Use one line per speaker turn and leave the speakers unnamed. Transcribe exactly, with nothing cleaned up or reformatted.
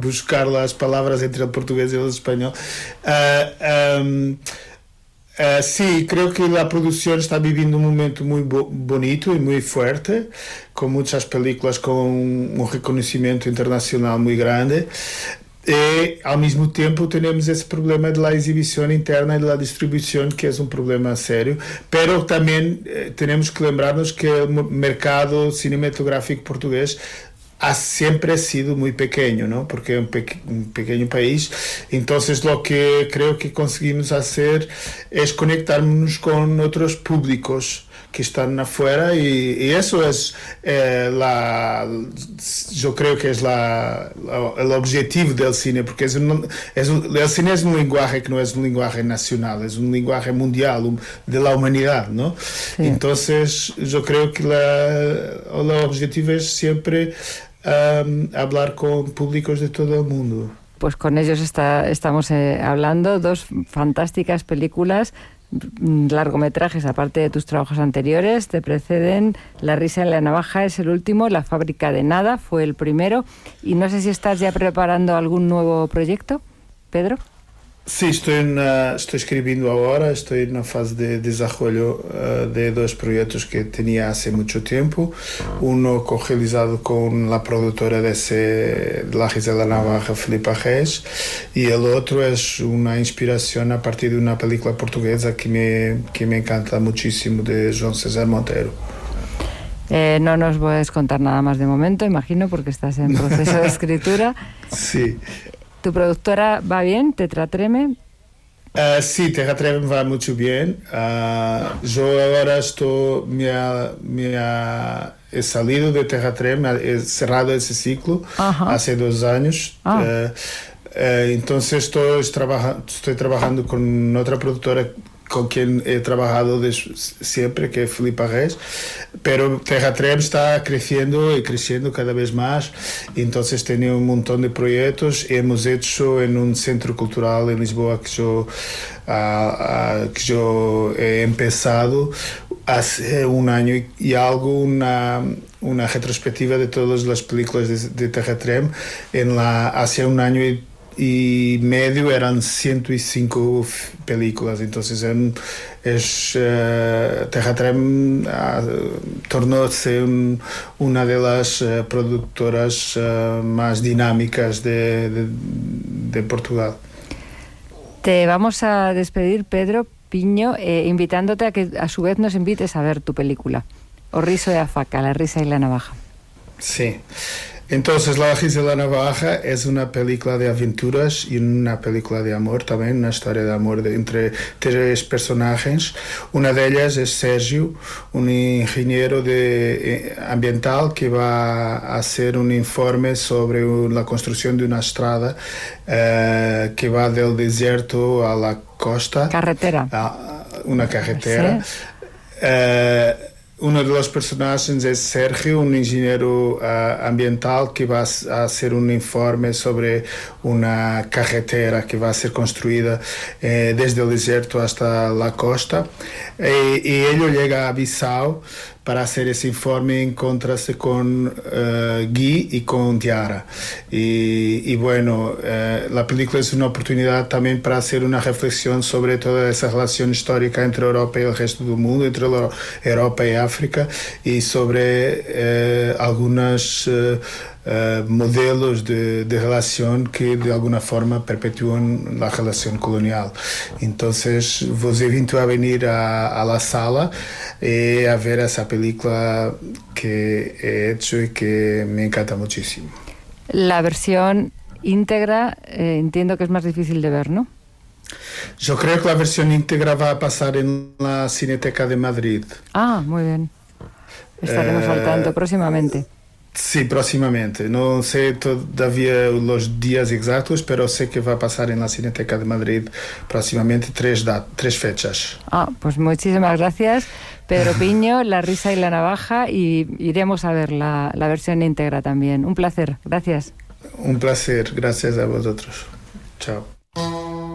buscar las palabras entre el portugués y el español. Uh, um, Uh, sí, creo que la producción está viviendo un momento muy bo- bonito y muy fuerte, con muchas películas con un reconocimiento internacional muy grande. Y al mismo tiempo tenemos ese problema de la exhibición interna y de la distribución, que es un problema serio. Pero también eh, tenemos que lembrarnos que el mercado cinematográfico portugués ha siempre sido muy pequeño, ¿no? Porque es un, pe- un pequeño país. Entonces lo que creo que conseguimos hacer es conectarnos con otros públicos que están afuera y, y eso es eh, la yo creo que es la, la el objetivo del cine, porque es un, es un, el cine es un lenguaje que no es un lenguaje nacional, es un lenguaje mundial, un, de la humanidad, ¿no? Sí. Entonces yo creo que la, el objetivo es siempre um, hablar con públicos de todo el mundo.
Pues con ellos está, estamos eh, hablando, dos fantásticas películas, largometrajes, aparte de tus trabajos anteriores, te preceden La risa en la navaja es el último, La fábrica de nada fue el primero, y no sé si estás ya preparando algún nuevo proyecto, Pedro.
Sí, estoy, en, uh, estoy escribiendo ahora, estoy en una fase de desarrollo uh, de dos proyectos que tenía hace mucho tiempo. Uno co-realizado con la productora de, ese, de La risa de la navaja, Filipa Reis, y el otro es una inspiración a partir de una película portuguesa que me, que me encanta muchísimo, de João César Monteiro.
Eh, no nos puedes contar nada más de momento, imagino, porque estás en proceso de escritura.
Sí.
¿Tu productora va bien? ¿Tetratreme?
Uh, sí, Tetratreme va mucho bien. Uh, yo ahora estoy, me ha, me ha, he salido de Tetratreme, he cerrado ese ciclo. Ajá. Hace dos años. Ah. Uh, uh, entonces estoy, trabaja, estoy trabajando con otra productora con quien he trabajado de siempre, que es Filipa Reis, pero Tetratreme está creciendo y creciendo cada vez más, entonces tenía un montón de proyectos. Hemos hecho en un centro cultural en Lisboa que yo, uh, uh, que yo he empezado hace un año y, y algo, una, una retrospectiva de todas las películas de, de Tetratreme. En la, hace un año y y medio eran ciento cinco películas, entonces en, es, uh, Tetratreme uh, tornó-se un, una de las uh, productoras uh, más dinámicas de, de, de Portugal.
Te vamos a despedir, Pedro Piño, eh, invitándote a que a su vez nos invites a ver tu película, O riso e a faca, La risa y la navaja.
Sí. Entonces, La risa y la navaja es una película de aventuras y una película de amor también, una historia de amor de, entre tres personajes. Una de ellas es Sergio, un ingeniero de, eh, ambiental que va a hacer un informe sobre la construcción de una estrada eh, que va del desierto a la costa.
Carretera.
A una carretera.
Sí.
Eh, Uno de los personajes es Sergio, un ingeniero uh, ambiental que va a hacer un informe sobre una carretera que va a ser construida eh, desde el desierto hasta la costa. E, y ello llega a Bissau para hacer ese informe, encontrarse con uh, Guy y con Tiara. Y, y bueno, uh, la película es una oportunidad también para hacer una reflexión sobre toda esa relación histórica entre Europa y el resto del mundo, entre Europa y África, y sobre uh, algunas uh, uh, modelos de, de relación que de alguna forma perpetúan la relación colonial. Entonces, vos invito a venir a, a la sala y a ver esa película que he hecho y que me encanta muchísimo.
La versión íntegra eh, entiendo que es más difícil de ver, ¿no?
Yo creo que la versión íntegra va a pasar en la Cineteca de Madrid.
Ah, muy bien. Estaremos eh, al tanto próximamente.
Sí, próximamente. No sé todavía los días exactos, pero sé que va a pasar en la Cineteca de Madrid próximamente tres, dat- tres fechas.
Ah, pues muchísimas gracias, Pedro Piño, La risa y la navaja, y iremos a ver la, la versión íntegra también. Un placer, gracias.
Un placer, gracias a vosotros. Chao.